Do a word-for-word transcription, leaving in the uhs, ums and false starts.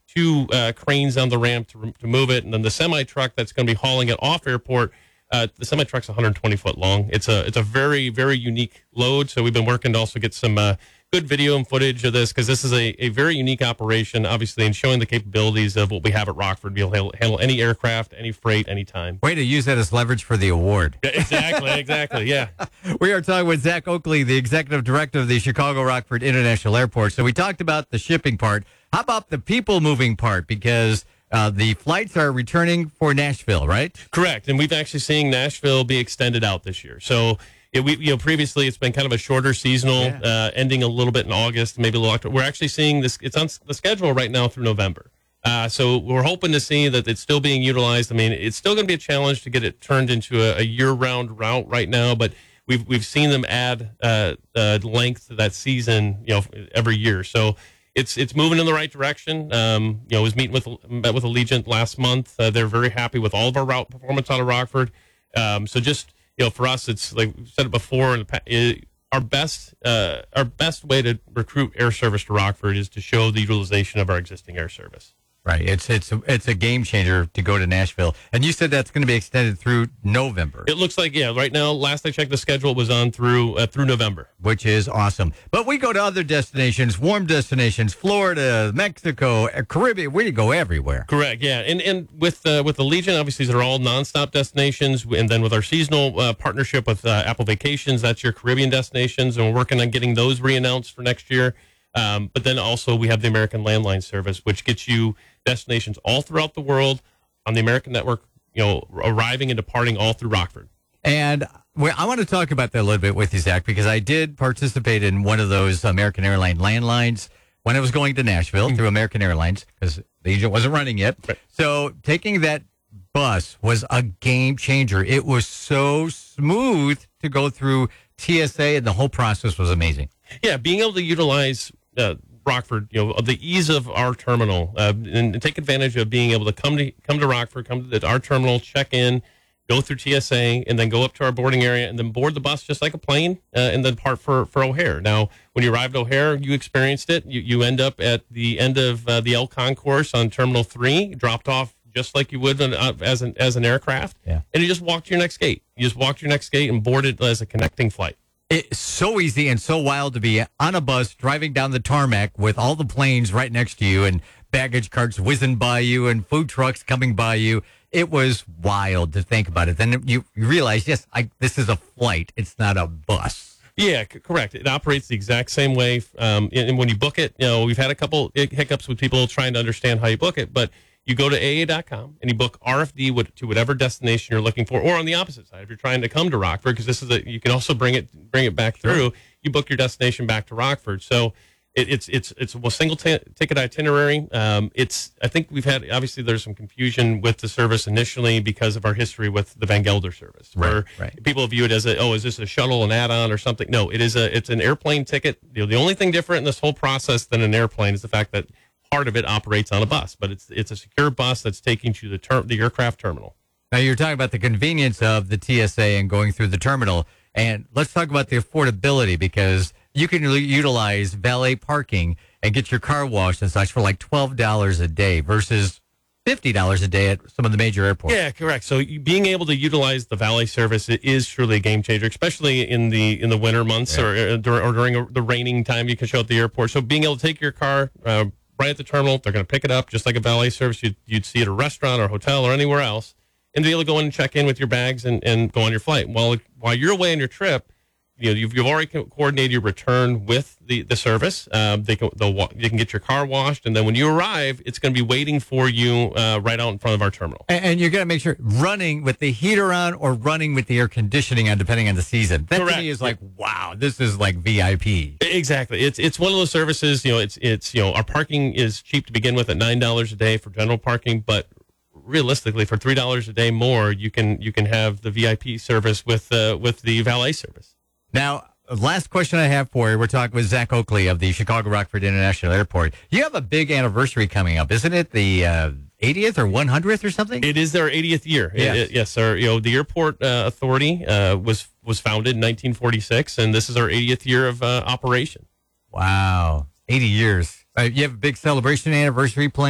two uh, cranes on the ramp to, to move it, and then the semi truck that's going to be hauling it off airport. Uh, the semi truck's one hundred twenty foot long. It's a it's a very very unique load. So we've been working to also get some uh, good video and footage of this because this is a, a very unique operation, obviously, and showing the capabilities of what we have at Rockford. We'll handle, handle any aircraft, any freight, anytime. Way to use that as leverage for the award. Yeah, exactly, exactly. Yeah. We are talking with Zach Oakley, the executive director of the Chicago Rockford International Airport. So we talked about the shipping part. How about the people moving part? Because Uh, the flights are returning for Nashville, right? Correct, and we've actually seen Nashville be extended out this year. So, it, we, you know, previously it's been kind of a shorter seasonal, yeah. uh, ending a little bit in August, maybe a little October. We're actually seeing this; it's on the schedule right now through November. Uh, so we're hoping to see that it's still being utilized. I mean, it's still going to be a challenge to get it turned into a, a year-round route right now, but we've we've seen them add uh, uh, length to that season, you know, every year. So. It's it's moving in the right direction. Um, you know, I was meeting with met with Allegiant last month. Uh, they're very happy with all of our route performance out of Rockford. Um, so just you know, for us, it's like we said it before. In the, it, our best uh, our best way to recruit air service to Rockford is to show the utilization of our existing air service. Right. It's it's a, it's a game changer to go to Nashville. And you said that's going to be extended through November. It looks like, yeah, right now, last I checked, the schedule was on through uh, through November. Which is awesome. But we go to other destinations, warm destinations, Florida, Mexico, Caribbean. We go everywhere. Correct, yeah. And and with uh, with Allegiant, obviously, they're all nonstop destinations. And then with our seasonal uh, partnership with uh, Apple Vacations, that's your Caribbean destinations. And we're working on getting those re-announced for next year. Um, but then also we have the American Landline Service, which gets you destinations all throughout the world on the American network, you know, arriving and departing all through Rockford. And well, I want to talk about that a little bit with you, Zach, because I did participate in one of those American Airlines landlines when I was going to Nashville mm-hmm. through American Airlines because the agent wasn't running yet. Right. So taking that bus was a game changer. It was so smooth to go through T S A, and the whole process was amazing. Yeah, being able to utilize uh, Rockford, you know, the ease of our terminal, uh, and, and take advantage of being able to come to come to Rockford, come to the, our terminal, check in, go through T S A, and then go up to our boarding area, and then board the bus just like a plane, uh, and then part for, for O'Hare. Now, when you arrived at O'Hare, you experienced it. You you end up at the end of uh, the L Concourse on Terminal Three, dropped off just like you would on, uh, as an as an aircraft, yeah. and you just walked to your next gate. You just walked to your next gate and boarded as a connecting flight. It's so easy and so wild to be on a bus driving down the tarmac with all the planes right next to you and baggage carts whizzing by you and food trucks coming by you. It was wild to think about it. Then you, you realize, yes, I, this is a flight. It's not a bus. Yeah, c- correct. It operates the exact same way. Um, and, and when you book it, you know, we've had a couple hiccups with people trying to understand how you book it, but you go to A A dot com and you book R F D to whatever destination you're looking for, or on the opposite side, if you're trying to come to Rockford, because this is a, you can also bring it bring it back through. Sure. You book your destination back to Rockford. So it, it's it's it's a single t- ticket itinerary. Um, it's I think we've had obviously there's some confusion with the service initially because of our history with the Van Gelder service, right, where right. people view it as a oh is this a shuttle, an add-on, or something? No, it is a it's an airplane ticket. You know, the only thing different in this whole process than an airplane is the fact that part of it operates on a bus, but it's it's a secure bus that's taking you to the ter- the aircraft terminal. Now, you're talking about the convenience of the T S A and going through the terminal, and let's talk about the affordability, because you can utilize valet parking and get your car washed and such for like twelve dollars a day versus fifty dollars a day at some of the major airports. Yeah, correct. So you, being able to utilize the valet service it is truly a game changer, especially in the in the winter months yeah. or, or, dur- or during a, the raining time you can show at the airport. So being able to take your car uh, right at the terminal, they're going to pick it up just like a valet service you'd, you'd see at a restaurant or hotel or anywhere else, and be able to go in and check in with your bags and, and go on your flight. While while you're away on your trip, you know you've, you've already co- coordinated your return with the, the service. Um, they can they'll, you can get your car washed, and then when you arrive, it's going to be waiting for you uh, right out in front of our terminal. And, and you're going to make sure running with the heater on or running with the air conditioning on, depending on the season. That Correct. to me is like, wow, this is like V I P. Exactly. It's it's one of those services. You know, it's it's you know our parking is cheap to begin with at nine dollars a day for general parking, but realistically, for three dollars a day more, you can you can have the V I P service with uh, with the valet service. Now, last question I have for you. We're talking with Zach Oakley of the Chicago Rockford International Airport. You have a big anniversary coming up, isn't it? The uh, eightieth or one hundredth or something? It is their eightieth year. Yes, it, it, yes sir. You know, the Airport uh, Authority uh, was was founded in nineteen forty-six, and this is our eightieth year of uh, operation. Wow, eighty years. Uh, you have a big celebration anniversary planned?